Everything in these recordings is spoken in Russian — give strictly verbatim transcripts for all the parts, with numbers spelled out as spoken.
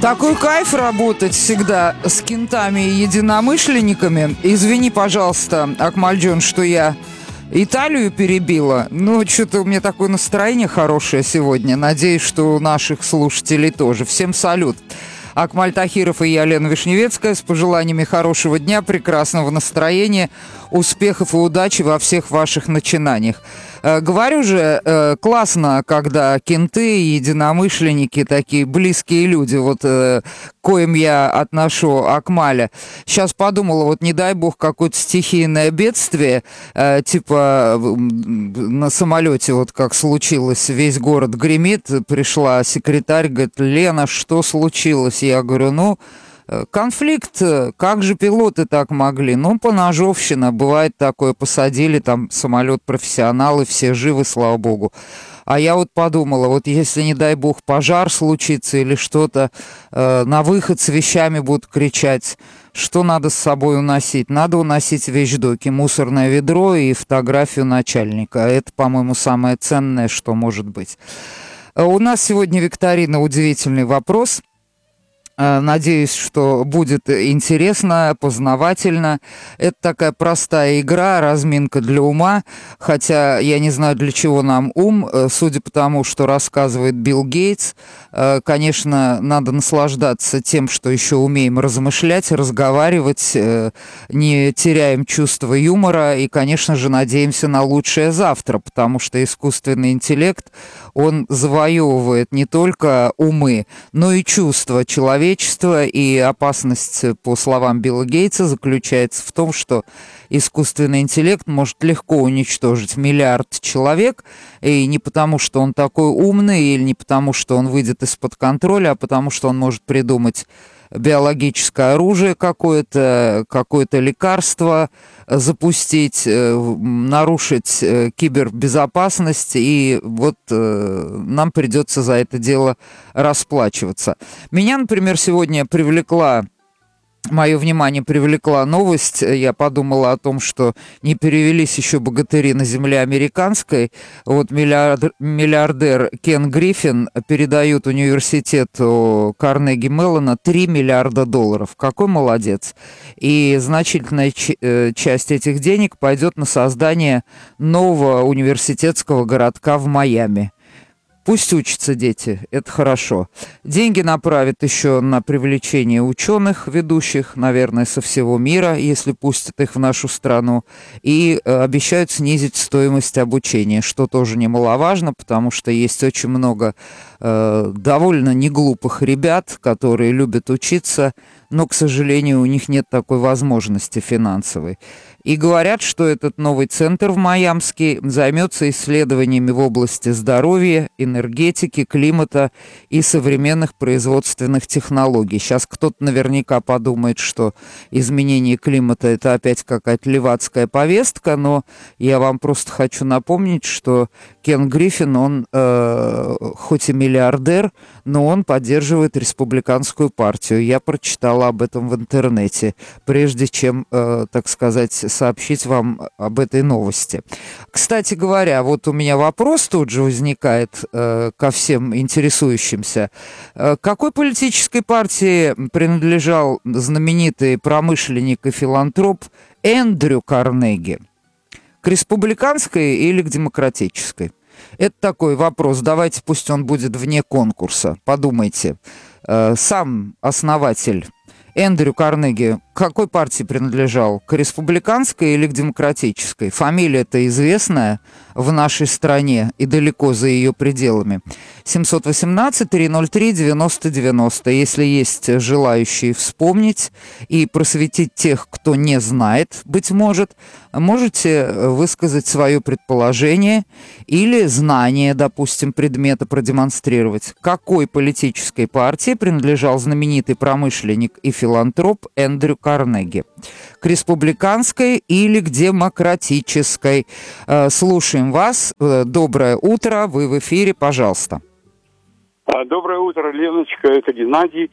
Такой кайф работать всегда с кентами и единомышленниками. Извини, пожалуйста, Акмальджон, что я Италию перебила. Ну, что-то у меня такое настроение хорошее сегодня. Надеюсь, что у наших слушателей тоже. Всем салют. Акмаль Тахиров и я, Лена Вишневецкая, с пожеланиями хорошего дня, прекрасного настроения, успехов и удачи во всех ваших начинаниях. Э, говорю же, э, классно, когда кенты и единомышленники, такие близкие люди, вот э, к коим я отношу Акмаля. Сейчас подумала, вот не дай бог какое-то стихийное бедствие, э, типа на самолете, вот как случилось, весь город гремит, пришла секретарь, говорит: Лена, что случилось? Я говорю, ну, конфликт, как же пилоты так могли? Ну, поножовщина, бывает такое, посадили там самолет профессионалы, все живы, слава богу. А я вот подумала, вот если, не дай бог, пожар случится или что-то, э, на выход с вещами будут кричать, что надо с собой уносить? Надо уносить вещдоки, мусорное ведро и фотографию начальника. Это, по-моему, самое ценное, что может быть. У нас сегодня викторина «Удивительный вопрос». Надеюсь, что будет интересно, познавательно. Это такая простая игра, разминка для ума, хотя я не знаю, для чего нам ум, судя по тому, что рассказывает Билл Гейтс. Конечно, надо наслаждаться тем, что еще умеем размышлять, разговаривать, не теряем чувство юмора и, конечно же, надеемся на лучшее завтра, потому что искусственный интеллект, он завоевывает не только умы, но и чувства человека. И опасность, по словам Билла Гейтса, заключается в том, что искусственный интеллект может легко уничтожить миллиард человек, и не потому, что он такой умный, или не потому, что он выйдет из-под контроля, а потому, что он может придумать биологическое оружие какое-то, какое-то лекарство запустить, нарушить кибербезопасность, и вот нам придется за это дело расплачиваться. Меня, например, сегодня привлекла Мое внимание привлекла новость. Я подумала о том, что не перевелись еще богатыри на земле американской. Вот миллиардер, миллиардер Кен Гриффин передает университету Карнеги Меллона три миллиарда долларов. Какой молодец. И значительная ч- часть этих денег пойдет на создание нового университетского городка в Майами. Пусть учатся дети, это хорошо. Деньги направят еще на привлечение ученых, ведущих, наверное, со всего мира, если пустят их в нашу страну, и э, обещают снизить стоимость обучения, что тоже немаловажно, потому что есть очень много э, довольно неглупых ребят, которые любят учиться, но, к сожалению, у них нет такой возможности финансовой. И говорят, что этот новый центр в Майамске займется исследованиями в области здоровья, энергетики, климата и современных производственных технологий. Сейчас кто-то наверняка подумает, что изменение климата – это опять какая-то левацкая повестка, но я вам просто хочу напомнить, что Кен Гриффин, он э, хоть и миллиардер, но он поддерживает республиканскую партию. Я прочитала об этом в интернете, прежде чем, э, так сказать, сообщить вам об этой новости. Кстати говоря, вот у меня вопрос тут же возникает э, ко всем интересующимся. Э, какой политической партии принадлежал знаменитый промышленник и филантроп Эндрю Карнеги? К республиканской или к демократической? Это такой вопрос. Давайте, пусть он будет вне конкурса. Подумайте. Э, сам основатель Эндрю Карнеги к какой партии принадлежал? К республиканской или к демократической? Фамилия-то известная в нашей стране и далеко за ее пределами. семьсот восемнадцать триста три девяносто девяносто. Если есть желающие вспомнить и просветить тех, кто не знает, быть может, можете высказать свое предположение или знание, допустим, предмета продемонстрировать. Какой политической партии принадлежал знаменитый промышленник и филантроп Эндрю Карнеги? К республиканской или к демократической? Слушаем вас. Доброе утро. Вы в эфире. Пожалуйста. Доброе утро, Леночка. Это Геннадий.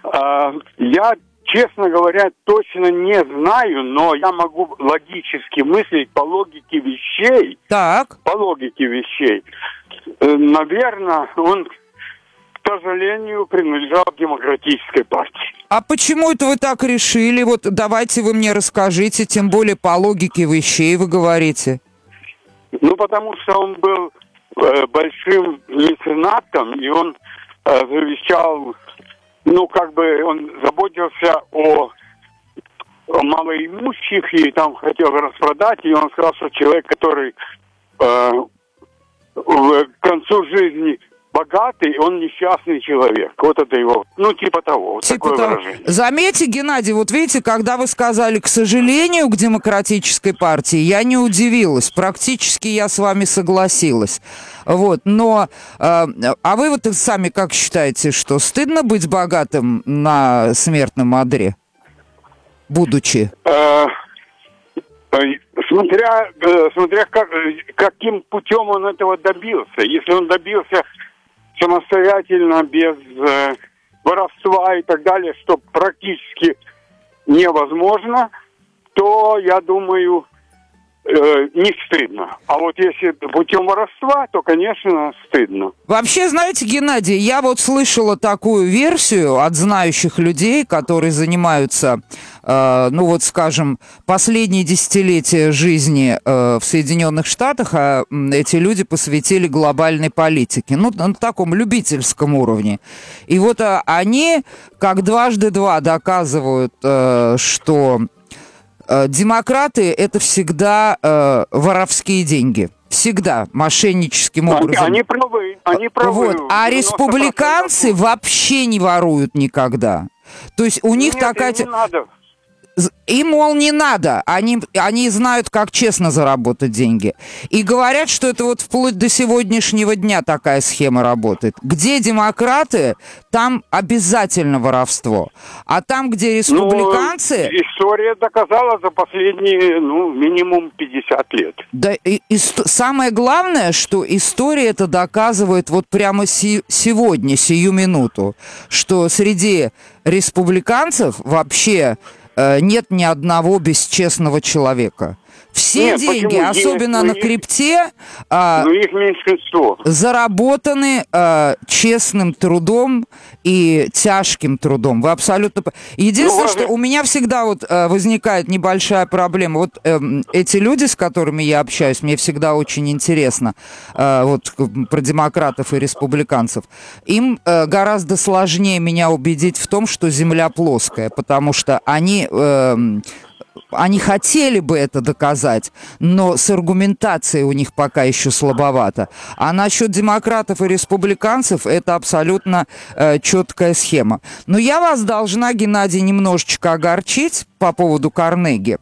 Я, честно говоря, точно не знаю, но я могу логически мыслить по логике вещей. Так. По логике вещей. Наверное, он... сожалению, принадлежал к демократической партии. А почему это вы так решили? Вот давайте вы мне расскажите, тем более по логике вещей вы говорите. Ну, потому что он был э, большим меценатом, и он э, завещал, ну, как бы он заботился о, о малоимущих, и там хотел распродать, и он сказал, что человек, который э, в, к концу жизни богатый, он несчастный человек. Вот это его, ну, типа того, вот типа такое того. выражение. Заметьте, Геннадий, вот видите, когда вы сказали, к сожалению, к демократической партии, я не удивилась, практически я с вами согласилась. Вот, но, э, а вы вот сами как считаете, что стыдно быть богатым на смертном одре, будучи? Э, Смотря, смотря как, каким путем он этого добился. Если он добился самостоятельно, без э, воровства и так далее, что практически невозможно, то, я думаю, э, не стыдно. А вот если путем воровства, то, конечно, стыдно. Вообще, знаете, Геннадий, я вот слышала такую версию от знающих людей, которые занимаются, э, ну вот, скажем, последние десятилетия жизни э, в Соединенных Штатах, а эти люди посвятили глобальной политике, ну, на таком любительском уровне. И вот э, они, как дважды два, доказывают, э, что э, демократы – это всегда э, воровские деньги. Всегда мошенническим образом. Они, они правы, они правы. Вот. А республиканцы вообще не воруют никогда. То есть у них Нет, такая... не надо. Им, мол, не надо. Они, они знают, как честно заработать деньги. И говорят, что это вот вплоть до сегодняшнего дня такая схема работает. Где демократы, там обязательно воровство. А там, где республиканцы... Ну, история доказала за последние, ну, минимум пятьдесят лет. Да, и, и самое главное, что история это доказывает вот прямо си, сегодня, сию минуту, что среди республиканцев вообще... нет ни одного бесчестного человека. Все Нет, деньги, почему? особенно есть, на их, крипте, а, их меньшинство. заработаны а, честным трудом и тяжким трудом. Вы абсолютно... Единственное, ну, что у меня всегда вот а, возникает небольшая проблема. Вот а, эти люди, с которыми я общаюсь, мне всегда очень интересно, а, вот про демократов и республиканцев, им а, гораздо сложнее меня убедить в том, что Земля плоская, потому что они... А, Они хотели бы это доказать, но с аргументацией у них пока еще слабовато. А насчет демократов и республиканцев это абсолютно э, четкая схема. Но я вас должна, Геннадий, немножечко огорчить по поводу Карнеги.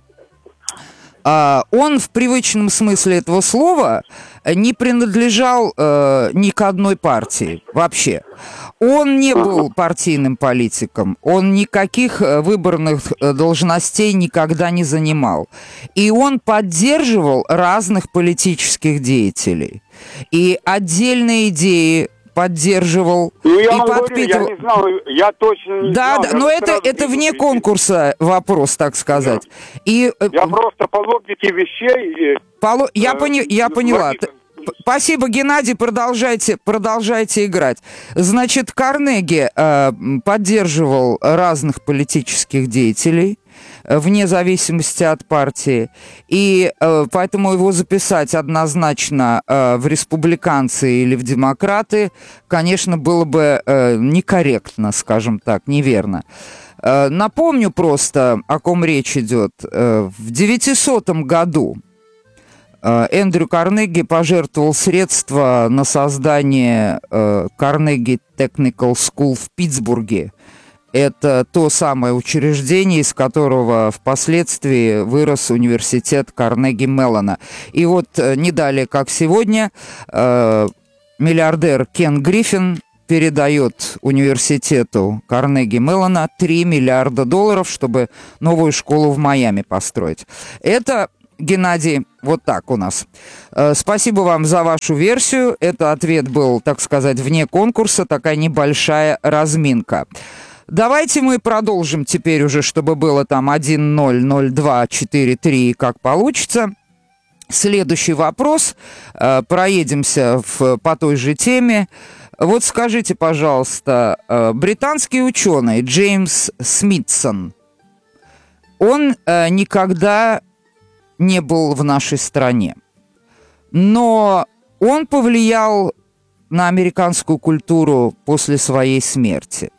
Uh, он в привычном смысле этого слова не принадлежал uh, ни к одной партии вообще. Он не был партийным политиком, он никаких выборных должностей никогда не занимал. И он поддерживал разных политических деятелей. И отдельные идеи поддерживал ну, я и вам подпитывал. Говорю, я не знал, я точно не да, знал. Да, но это, это вне конкурса вопрос, так сказать. Да. И, я просто по логике вещей... По, я, э, пони, я поняла. Спасибо, Геннадий, продолжайте, продолжайте играть. Значит, Карнеги э, поддерживал разных политических деятелей, вне зависимости от партии. И э, поэтому его записать однозначно э, в республиканцы или в демократы, конечно, было бы э, некорректно, скажем так, неверно. Э, напомню просто, о ком речь идет. Э, в девятисотом году э, Эндрю Карнеги пожертвовал средства на создание э, Carnegie Technical School в Питтсбурге. Это то самое учреждение, из которого впоследствии вырос университет Карнеги Меллона. И вот не далее, как сегодня, э, миллиардер Кен Гриффин передает университету Карнеги Меллона три миллиарда долларов, чтобы новую школу в Майами построить. Это, Геннадий, вот так у нас. Э, спасибо вам за вашу версию. Это ответ был, так сказать, вне конкурса, такая небольшая разминка. Давайте мы продолжим теперь уже, чтобы было там один ноль ноль два четыре три, как получится. Следующий вопрос. Проедемся в, по той же теме. Вот скажите, пожалуйста, британский ученый Джеймс Смитсон, он никогда не был в нашей стране, но он повлиял на американскую культуру после своей смерти.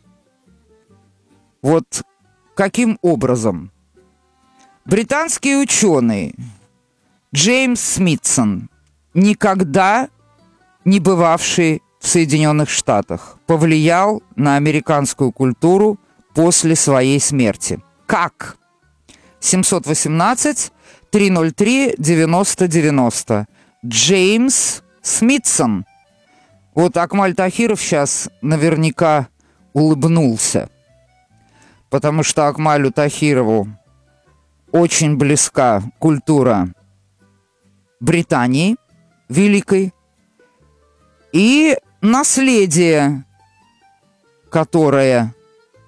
Вот каким образом? Британский ученый Джеймс Смитсон, никогда не бывавший в Соединенных Штатах, повлиял на американскую культуру после своей смерти. Как? семьсот восемнадцать триста три девяносто девяносто. Джеймс Смитсон. Вот Акмаль Тахиров сейчас наверняка улыбнулся, потому что Акмалю Тахирову очень близка культура Британии великой и наследие, которое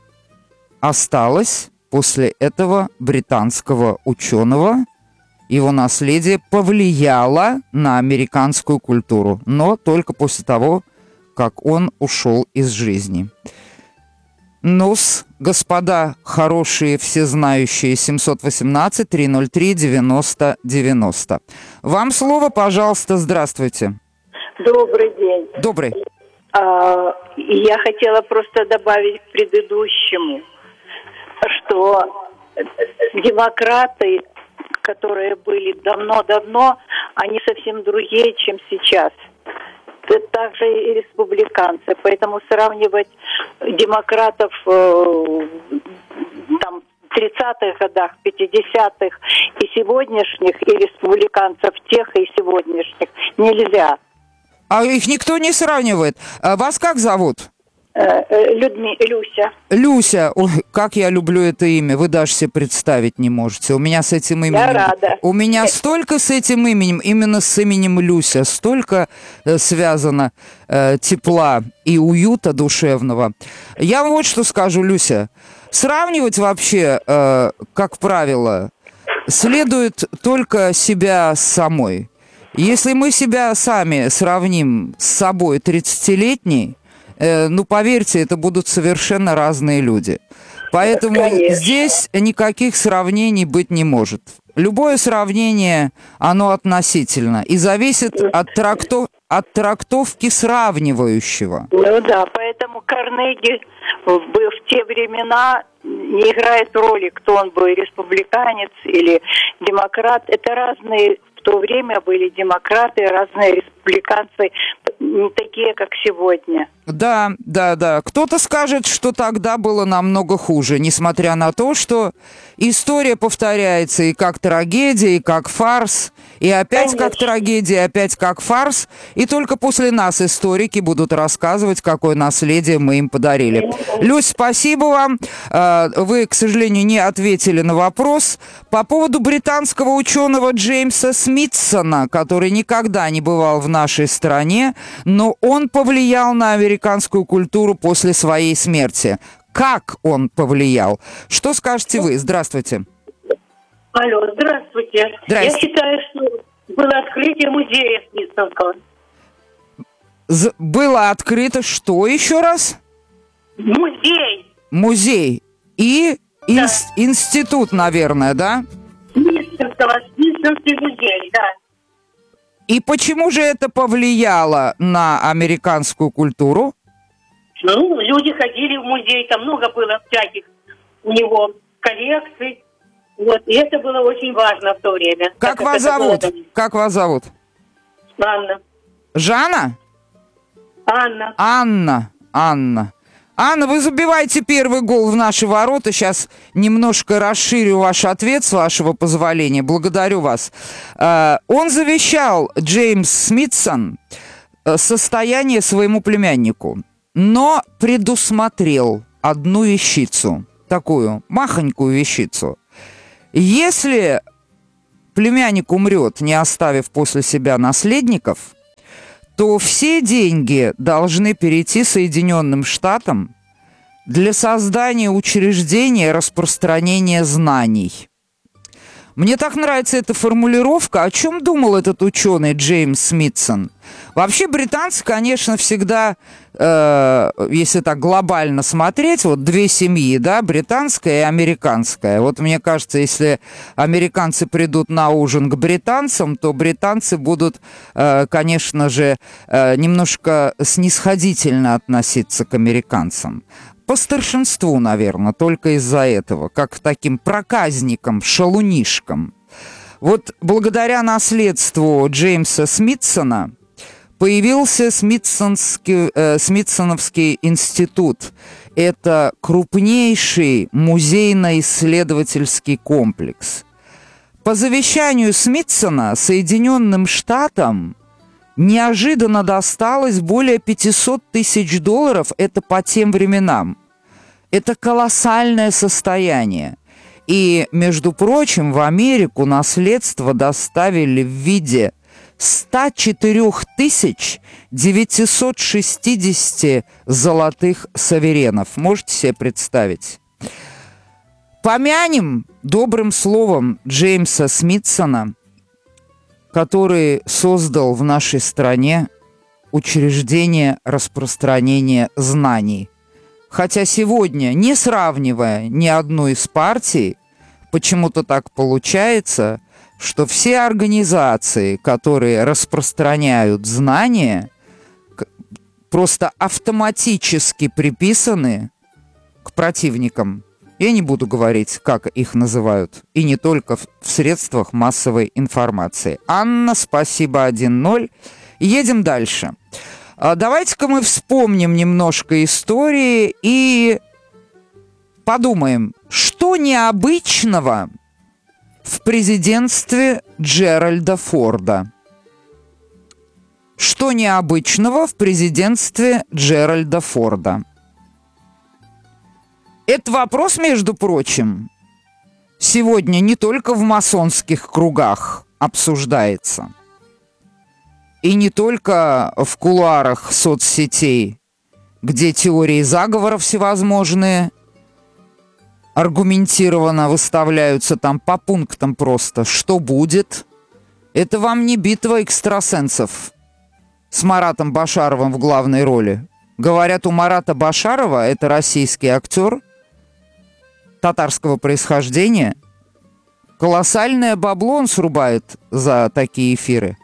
осталось после этого британского ученого. Его наследие повлияло на американскую культуру, но только после того, как он ушел из жизни. Ну-с, господа хорошие, всезнающие, семьсот восемнадцать триста три девяносто девяносто. Вам слово, пожалуйста, здравствуйте. Добрый день. Добрый. А, я хотела просто добавить к предыдущему, что демократы, которые были давно-давно, они совсем другие, чем сейчас. Также и республиканцы. Поэтому сравнивать демократов э, там, в тридцатых годах, пятидесятых и сегодняшних, и республиканцев тех и сегодняшних нельзя. А их никто не сравнивает. А вас как зовут? Людми... Люся. Люся, ой, как я люблю это имя, вы даже себе представить не можете. У меня с этим именем... Я рада. У меня столько с этим именем, именно с именем Люся, столько э, связано э, тепла и уюта душевного. Я вам вот что скажу, Люся. Сравнивать вообще, э, как правило, следует только себя с самой. Если мы себя сами сравним с собой тридцатилетней, ну, поверьте, это будут совершенно разные люди. Поэтому Конечно. Здесь никаких сравнений быть не может. Любое сравнение, оно относительно и зависит от, трактов... от трактовки сравнивающего. Ну да, поэтому Карнеги в, в те времена не играет роли, кто он был, республиканец или демократ. Это разные... В то время были демократы, разные республиканцы, не такие, как сегодня. Да, да, да. Кто-то скажет, что тогда было намного хуже, несмотря на то, что история повторяется и как трагедия, и как фарс, и опять Конечно. Как трагедия, и опять как фарс. И только после нас историки будут рассказывать, какое наследие мы им подарили. Люсь, спасибо вам. Вы, к сожалению, не ответили на вопрос по поводу британского ученого Джеймса Смитсона, который никогда не бывал в нашей стране, но он повлиял на американскую культуру после своей смерти. Как он повлиял? Что скажете вы? Здравствуйте. Алло, здравствуйте. Здравствуйте. Я считаю, что было открытие музея Смитсонского. З- было открыто что еще раз? Музей. Музей. И Да. инс- институт, наверное, да? Смитсонского, Смитсонский музей, да. И почему же это повлияло на американскую культуру? Ну, люди ходили в музей, там много было всяких у него коллекций. Вот, и это было очень важно в то время. Как вас зовут? Как вас зовут? Анна. Жанна? Анна. Анна. Анна. Анна, вы забиваете первый гол в наши ворота. Сейчас немножко расширю ваш ответ, с вашего позволения. Благодарю вас. Он завещал, Джеймс Смитсон, состояние своему племяннику, но предусмотрел одну вещицу, такую махонькую вещицу. Если племянник умрет, не оставив после себя наследников, то все деньги должны перейти Соединенным Штатам для создания учреждения распространения знаний. Мне так нравится эта формулировка. О чем думал этот ученый Джеймс Смитсон? Вообще британцы, конечно, всегда, э, если так глобально смотреть, вот две семьи, да, британская и американская. Вот мне кажется, если американцы придут на ужин к британцам, то британцы будут, э, конечно же, э, немножко снисходительно относиться к американцам. По старшинству, наверное, только из-за этого, как к таким проказникам, шалунишкам. Вот благодаря наследству Джеймса Смитсона появился Смитсонский, э, Смитсоновский институт. Это крупнейший музейно-исследовательский комплекс. По завещанию Смитсона Соединенным Штатам неожиданно досталось более пятьсот тысяч долларов, это по тем временам. Это колоссальное состояние. И, между прочим, в Америку наследство доставили в виде сто четыре тысячи девятьсот шестьдесят золотых суверенов. Можете себе представить? Помянем добрым словом Джеймса Смитсона, который создал в нашей стране учреждение распространения знаний. Хотя сегодня, не сравнивая ни одну из партий, почему-то так получается, что все организации, которые распространяют знания, просто автоматически приписаны к противникам. Я не буду говорить, как их называют, и не только в средствах массовой информации. Анна, спасибо, один ноль. Едем дальше. Давайте-ка мы вспомним немножко истории и подумаем, что необычного в президентстве Джеральда Форда. Что необычного в президентстве Джеральда Форда? Этот вопрос, между прочим, сегодня не только в масонских кругах обсуждается, и не только в кулуарах соцсетей, где теории заговора всевозможные аргументированно выставляются там по пунктам просто. Что будет? Это вам не битва экстрасенсов с Маратом Башаровым в главной роли. Говорят, у Марата Башарова, это российский актер татарского происхождения, колоссальное бабло он срубает за такие эфиры.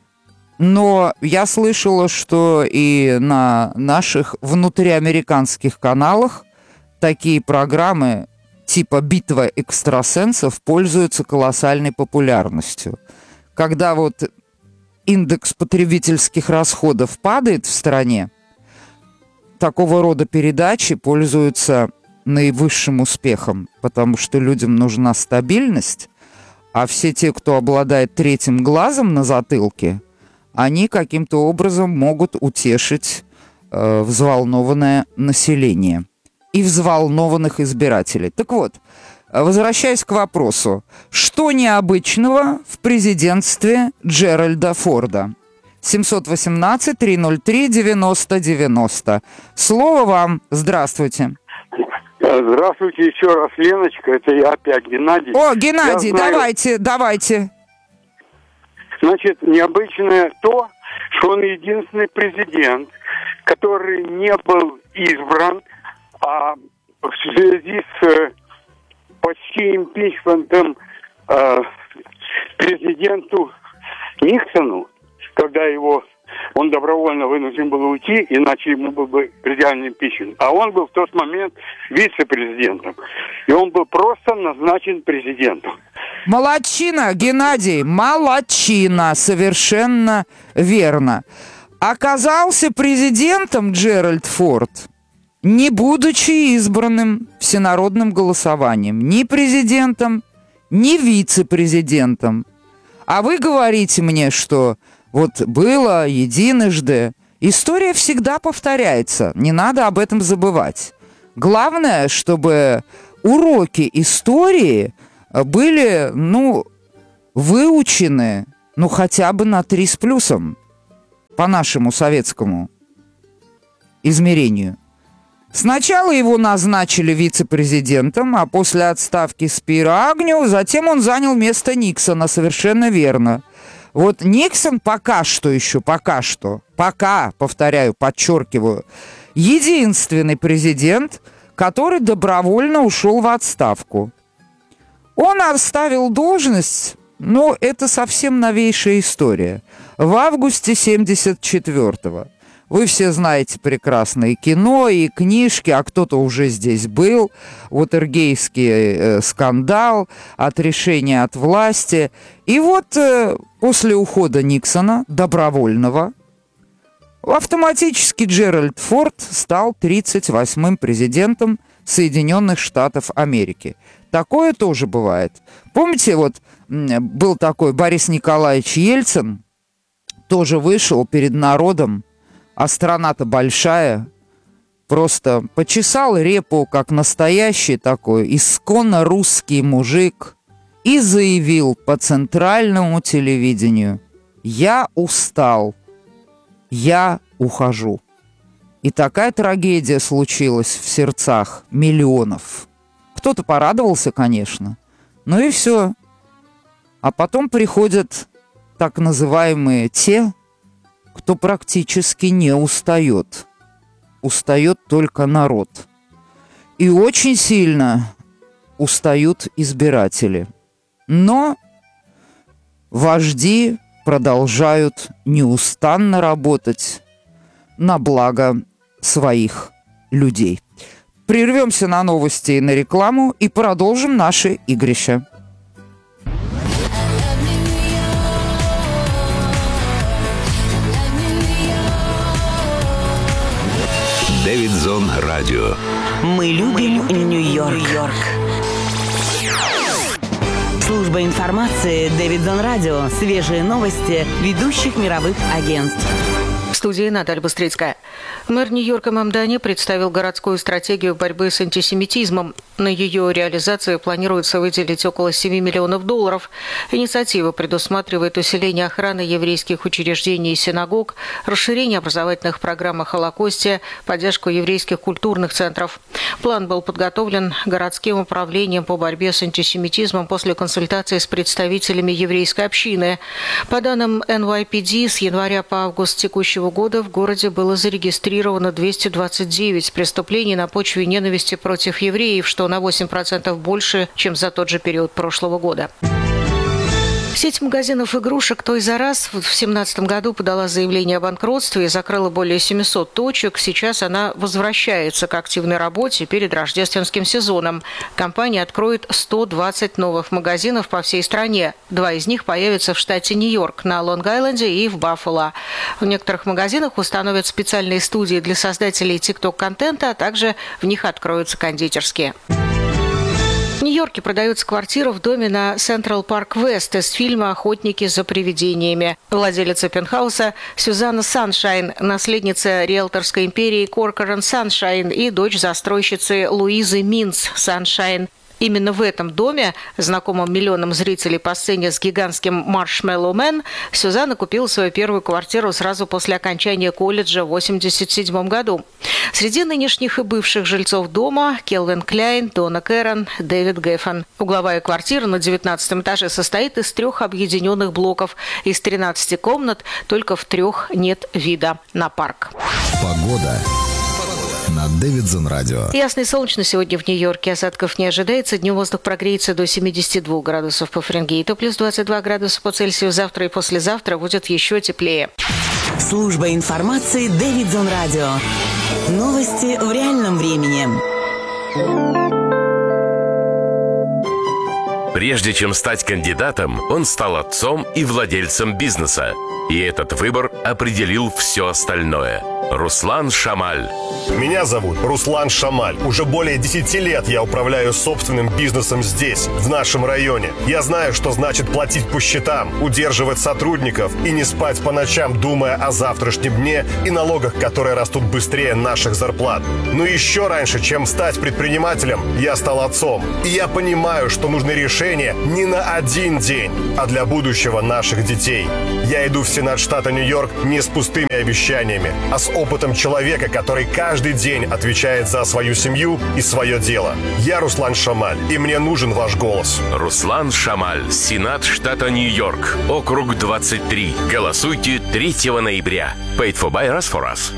Но я слышала, что и на наших внутриамериканских каналах такие программы типа «Битва экстрасенсов» пользуются колоссальной популярностью. Когда вот индекс потребительских расходов падает в стране, такого рода передачи пользуются наивысшим успехом, потому что людям нужна стабильность, а все те, кто обладает третьим глазом на затылке, они каким-то образом могут утешить э, взволнованное население и взволнованных избирателей. Так вот, возвращаясь к вопросу, что необычного в президентстве Джеральда Форда? семьсот восемнадцать триста три девяносто девяносто. Слово вам. Здравствуйте. Здравствуйте еще раз, Леночка. Это я опять, Геннадий. О, Геннадий, знаю, давайте, давайте. Значит, необычное то, что он единственный президент, который не был избран, а в связи с почти импичментом э, президенту Никсону, когда его он добровольно вынужден был уйти, иначе ему был бы предъявлен импичмент. А он был в тот момент вице-президентом. И он был просто назначен президентом. Молодчина, Геннадий, молодчина, совершенно верно. Оказался президентом Джеральд Форд, не будучи избранным всенародным голосованием, ни президентом, ни вице-президентом. А вы говорите мне, что вот было единожды. История всегда повторяется, не надо об этом забывать. Главное, чтобы уроки истории были, ну, выучены, ну, хотя бы на три с плюсом по нашему советскому измерению. Сначала его назначили вице-президентом, а после отставки Спиро Агньо затем он занял место Никсона, совершенно верно. Вот Никсон пока что еще, пока что, пока, повторяю, подчеркиваю, единственный президент, который добровольно ушел в отставку. Он оставил должность, но это совсем новейшая история, в августе семьдесят четвёртого. Вы все знаете прекрасно и кино, и книжки, а кто-то уже здесь был. Уотергейтский э, скандал, отрешение от власти. И вот э, после ухода Никсона, добровольного, автоматически Джеральд Форд стал тридцать восьмым президентом Соединенных Штатов Америки. Такое тоже бывает. Помните, вот был такой Борис Николаевич Ельцин, тоже вышел перед народом, а страна-то большая, просто почесал репу, как настоящий такой исконно русский мужик, и заявил по центральному телевидению: «Я устал, я ухожу». И такая трагедия случилась в сердцах миллионов. Кто-то порадовался, конечно, ну и все. А потом приходят так называемые те, кто практически не устает. Устает только народ. И очень сильно устают избиратели. Но вожди продолжают неустанно работать на благо своих людей. Прервемся на новости и на рекламу и продолжим наше игрище. Дэвидсон Радио. Мы любим Нью-Йорк. Служба информации Дэвидсон Радио. Свежие новости ведущих мировых агентств. В студии Наталья Быстрицкая. Мэр Нью-Йорка Мамдани представил городскую стратегию борьбы с антисемитизмом. На ее реализацию планируется выделить около семи миллионов долларов. Инициатива предусматривает усиление охраны еврейских учреждений и синагог, расширение образовательных программ о Холокосте, поддержку еврейских культурных центров. План был подготовлен городским управлением по борьбе с антисемитизмом после консультации с представителями еврейской общины. По данным эн уай пи ди, с января по август текущего года в городе было зарегистрировано двести двадцать девять преступлений на почве ненависти против евреев, что на восемь процентов больше, чем за тот же период прошлого года. Сеть магазинов игрушек Toys R Us в две тысячи семнадцатом году подала заявление о банкротстве и закрыла более семисот точек. Сейчас она возвращается к активной работе перед рождественским сезоном. Компания откроет сто двадцать новых магазинов по всей стране. Два из них появятся в штате Нью-Йорк, на Лонг-Айленде и в Баффало. В некоторых магазинах установят специальные студии для создателей тикток-контента, а также в них откроются кондитерские. В Нью-Йорке продается квартира в доме на Central Park West из фильма «Охотники за привидениями». Владелица пентхауса Сюзанна Саншайн, наследница риэлторской империи Corcoran Sunshine и дочь застройщицы Луизы Минц Саншайн. Именно в этом доме, знакомом миллионам зрителей по сцене с гигантским Marshmallow Man, Сюзанна купила свою первую квартиру сразу после окончания колледжа в восемьдесят седьмом году. Среди нынешних и бывших жильцов дома Келвин Кляйн, Дона Кэрон, Дэвид Геффен. Угловая квартира на девятнадцатом этаже состоит из трех объединенных блоков. Из тринадцати комнат только в трех нет вида на парк. Погода на Дэвидсон Радио. Ясно и солнечно сегодня в Нью-Йорке. Осадков не ожидается. Днем воздух прогреется до семидесяти двух градусов по Фаренгейту, плюс двадцать два градуса по Цельсию. Завтра и послезавтра будет еще теплее. Служба информации Дэвидсон Радио. Новости в реальном времени. Прежде чем стать кандидатом, он стал отцом и владельцем бизнеса. И этот выбор определил все остальное. Руслан Шамаль. Меня зовут Руслан Шамаль. Уже более десяти лет я управляю собственным бизнесом здесь, в нашем районе. Я знаю, что значит платить по счетам, удерживать сотрудников и не спать по ночам, думая о завтрашнем дне и налогах, которые растут быстрее наших зарплат. Но еще раньше, чем стать предпринимателем, я стал отцом. И я понимаю, что нужны решения не на один день, а для будущего наших детей. Я иду в Сенат штата Нью-Йорк не с пустыми обещаниями, а с опытом человека, который каждый день отвечает за свою семью и свое дело. Я Руслан Шамаль, и мне нужен ваш голос. Руслан Шамаль, Сенат штата Нью-Йорк, округ двадцать три. Голосуйте третьего ноября. Paid for by us for us.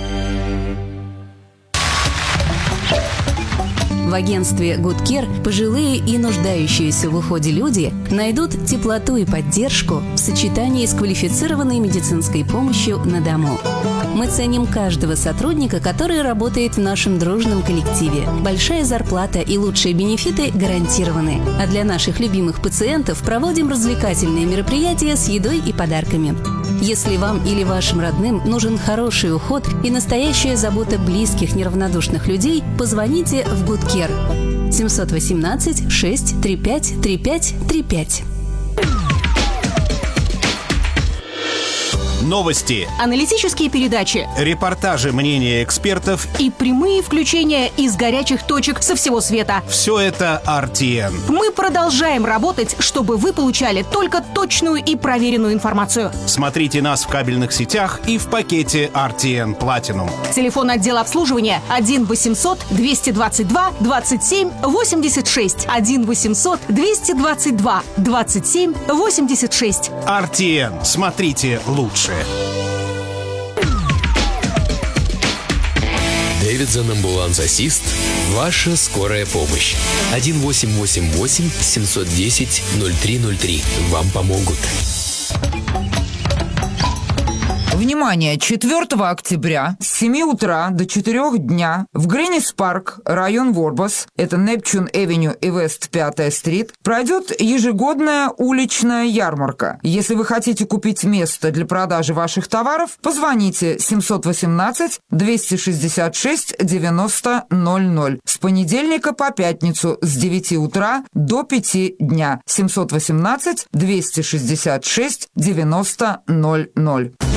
В агентстве Good Care пожилые и нуждающиеся в уходе люди найдут теплоту и поддержку в сочетании с квалифицированной медицинской помощью на дому. Мы ценим каждого сотрудника, который работает в нашем дружном коллективе. Большая зарплата и лучшие бенефиты гарантированы. А для наших любимых пациентов проводим развлекательные мероприятия с едой и подарками. Если вам или вашим родным нужен хороший уход и настоящая забота близких неравнодушных людей, позвоните в Good Care. семьсот восемнадцать шесть тридцать пять тридцать пять тридцать пять. Новости, аналитические передачи, репортажи, мнения экспертов и прямые включения из горячих точек со всего света. Все это ар ти эн. Мы продолжаем работать, чтобы вы получали только точную и проверенную информацию. Смотрите нас в кабельных сетях и в пакете ар ти эн Platinum. Телефон отдела обслуживания один восемьсот двести двадцать два двадцать семь восемьдесят шесть. один восемьсот двести двадцать два двадцать семь восемьдесят шесть. ар ти эн. Смотрите лучше. Дэвидсон Амбуланс Ассист. Ваша скорая помощь. один восемь восемь восемь семь один ноль ноль три ноль три. Вам помогут. Внимание! четвёртого октября с семи утра до четырёх дня в Гринис Парк, район Ворбас, это Нептун Эвеню и Вест пятая стрит, пройдет ежегодная уличная ярмарка. Если вы хотите купить место для продажи ваших товаров, позвоните семьсот восемнадцать двести шестьдесят шесть девяносто ноль ноль с понедельника по пятницу с девяти утра до пяти дня. семьсот восемнадцать двести шестьдесят шесть девяносто ноль ноль.